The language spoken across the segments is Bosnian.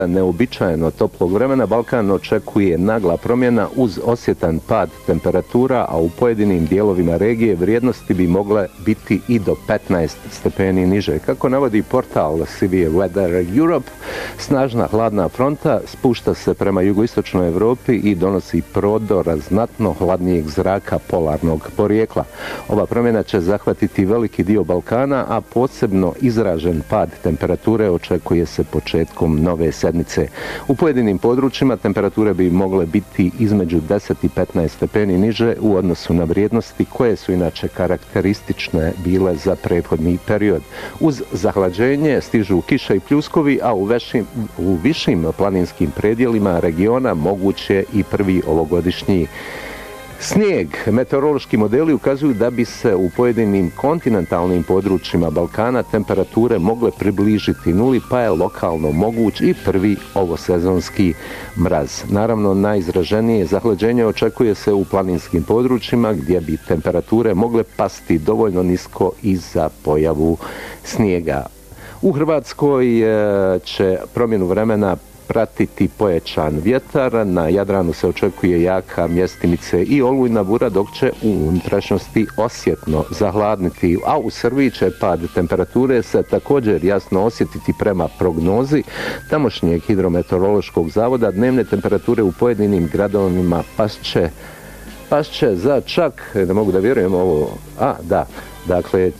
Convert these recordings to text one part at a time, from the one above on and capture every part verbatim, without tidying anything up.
Neobičajeno toplog vremena Balkan očekuje nagla promjena uz osjetan pad temperatura, a u pojedinim dijelovima regije vrijednosti bi mogle biti i do petnaest stepeni niže. Kako navodi portal Severe Weather Europe, snažna hladna fronta spušta se prema jugoistočnoj Europi i donosi prodor znatno hladnijeg zraka polarnog porijekla. Ova promjena će zahvatiti veliki dio Balkana, a posebno izražen pad temperature očekuje se početkom nove sedmice. U pojedinim područjima temperature bi mogle biti između deset i petnaest stepeni niže u odnosu na vrijednosti koje su inače karakteristične bile za prethodni period. Uz zahlađenje stižu kiše i pljuskovi, a u, vešim, u višim planinskim predjelima regiona moguće i prvi ovogodišnji snijeg. Meteorološki modeli ukazuju da bi se u pojedinim kontinentalnim područjima Balkana temperature mogle približiti nuli, pa je lokalno moguć i prvi ovosezonski mraz. Naravno, najizraženije zahlađenje očekuje se u planinskim područjima gdje bi temperature mogle pasti dovoljno nisko i za pojavu snijega. U Hrvatskoj će promjenu vremena pratiti pojačan vjetar, na Jadranu se očekuje jaka mjestimice i olujna bura, dok će u unutrašnjosti osjetno zahladniti, a u Srbiji će pad temperature se također jasno osjetiti prema prognozi tamošnjeg hidrometeorološkog zavoda. Dnevne temperature u pojedinim gradovima pasće, pasće za čak, ne mogu da vjerujem ovo, a da, dakle,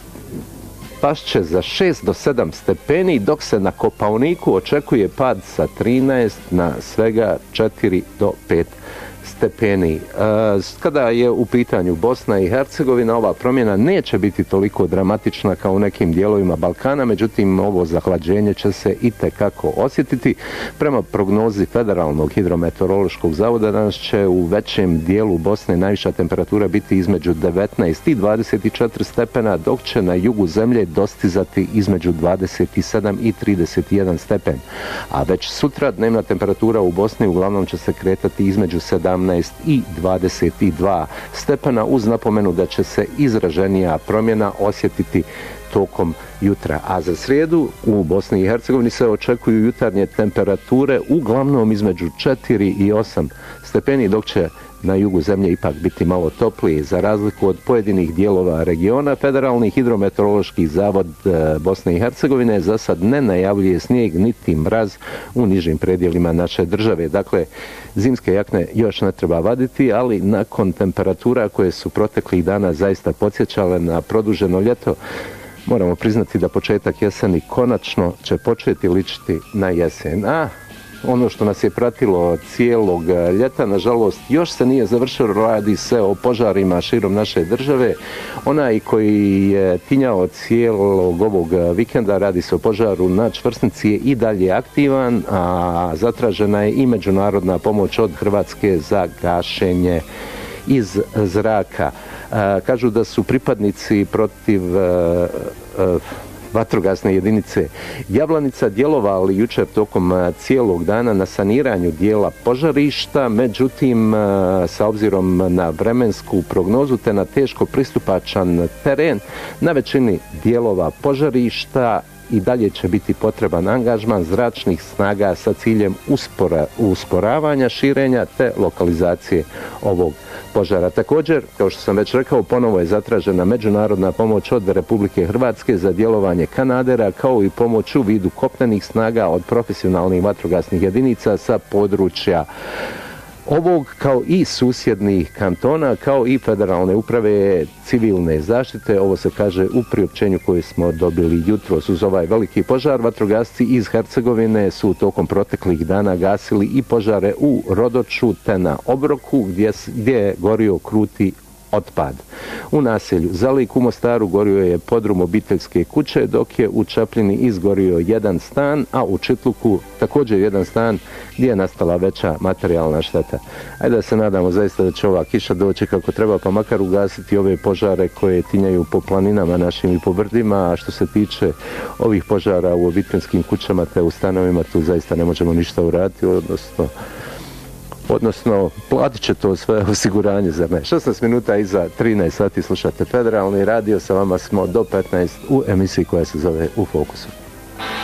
pašće za šest do sedam stepeni, dok se na Kopaoniku očekuje pad sa trinaest na svega četiri do pet stepeni. Kada je u pitanju Bosna i Hercegovina, ova promjena neće biti toliko dramatična kao u nekim dijelovima Balkana, međutim ovo zahlađenje će se itekako osjetiti. Prema prognozi Federalnog hidrometeorološkog zavoda danas će u većem dijelu Bosne najviša temperatura biti između devetnaest i dvadeset četiri stepena, dok će na jugu zemlje dostizati između dvadeset sedam i trideset jedan stepen. A već sutra dnevna temperatura u Bosni uglavnom će se kretati između sedamnaest i dvadeset dva stepena, uz napomenu da će se izraženija promjena osjetiti tokom jutra. A za srijedu u Bosni i Hercegovini se očekuju jutarnje temperature uglavnom između četiri i osam stepeni, dok će na jugu zemlje ipak biti malo toplije. Za razliku od pojedinih dijelova regiona, Federalni hidrometeorološki zavod Bosne i Hercegovine za sad ne najavljuje snijeg niti mraz u nižim predjelima naše države. Dakle, zimske jakne još ne treba vaditi, ali nakon temperatura koje su proteklih dana zaista podsjećale na produženo ljeto, moramo priznati da početak jeseni konačno će početi ličiti na jesen. A ono što nas je pratilo cijelog ljeta, nažalost, još se nije završilo, radi se o požarima širom naše države. Onaj koji je tinjao cijelog ovog vikenda, radi se o požaru na Čvrsnici, je i dalje aktivan, a zatražena je i međunarodna pomoć od Hrvatske za gašenje iz zraka. Kažu da su pripadnici protiv vatrogasne jedinice Jablanica djelovali jučer tokom cijelog dana na saniranju dijela požarišta, međutim sa obzirom na vremensku prognozu te na teško pristupačan teren na većini dijelova požarišta i dalje će biti potreban angažman zračnih snaga sa ciljem uspora, usporavanja širenja te lokalizacije ovog požara. Također, kao što sam već rekao, ponovo je zatražena međunarodna pomoć od Republike Hrvatske za djelovanje kanadera, kao i pomoć u vidu kopnenih snaga od profesionalnih vatrogasnih jedinica sa područja ovog kao i susjednih kantona, kao i Federalne uprave civilne zaštite. Ovo se kaže u priopćenju koje smo dobili jutros. Uz ovaj veliki požar, vatrogasci iz Hercegovine su tokom proteklih dana gasili i požare u Rodoču te na Obroku, gdje, gdje je gorio kruti otpad. U naselju Zalik u Mostaru gorio je podrum obiteljske kuće, dok je u Čapljini izgorio jedan stan, a u Čitluku također jedan stan gdje je nastala veća materijalna šteta. Ajde da se nadamo zaista da će ova kiša doći kako treba, pa makar ugasiti ove požare koje tinjaju po planinama našim i po brdima, a što se tiče ovih požara u obiteljskim kućama te u stanovima, tu zaista ne možemo ništa uraditi, odnosno odnosno platit će to sve osiguranje za me. šesnaest minuta iza trinaest sati slušate Federalni radio, sa vama smo do petnaest u emisiji koja se zove U fokusu.